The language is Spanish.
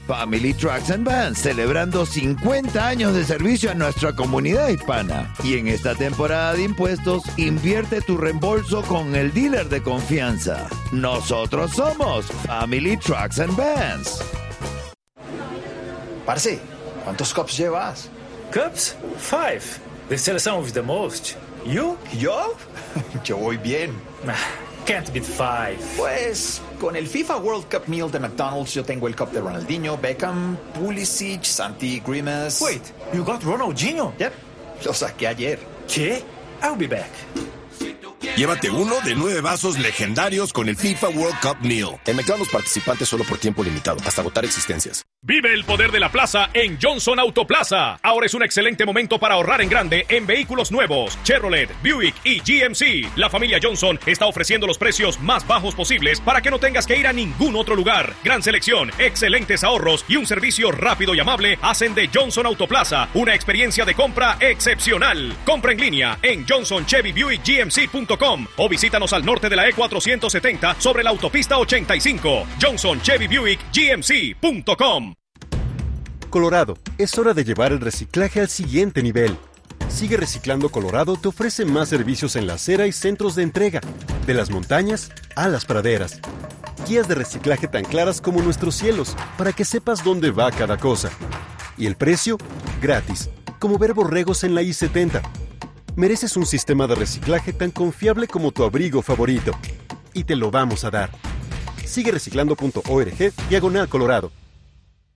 Family Trucks and Vans, celebrando 50 años de servicio a nuestra comunidad hispana. Y en esta temporada de impuestos, invierte tu reembolso con el dealer de confianza. Nosotros somos Family Trucks and Vans. Parce, ¿cuántos cups llevas? Cups? 5. The seleção with the most. You? ¿Yo? Yo voy bien. Can't beat 5. Pues, con el FIFA World Cup Meal de McDonald's, yo tengo el cup de Ronaldinho, Beckham, Pulisic, Santi, Grimes. Wait, you got Ronaldinho? Yep, lo saqué ayer. ¿Qué? I'll be back. Llévate uno de 9 vasos legendarios con el FIFA World Cup Meal. En McDonald's participantes solo por tiempo limitado, hasta agotar existencias. Vive el poder de la plaza en Johnson Autoplaza. Ahora es un excelente momento para ahorrar en grande en vehículos nuevos, Chevrolet, Buick y GMC. La familia Johnson está ofreciendo los precios más bajos posibles para que no tengas que ir a ningún otro lugar. Gran selección, excelentes ahorros y un servicio rápido y amable hacen de Johnson Autoplaza una experiencia de compra excepcional. Compra en línea en johnsonchevybuickgmc.com o visítanos al norte de la E470 sobre la autopista 85. johnsonchevybuickgmc.com. Colorado, es hora de llevar el reciclaje al siguiente nivel. Sigue Reciclando Colorado te ofrece más servicios en la acera y centros de entrega, de las montañas a las praderas. Guías de reciclaje tan claras como nuestros cielos, para que sepas dónde va cada cosa. Y el precio, gratis, como ver borregos en la I-70. Mereces un sistema de reciclaje tan confiable como tu abrigo favorito. Y te lo vamos a dar. Sigue reciclando.org/Colorado.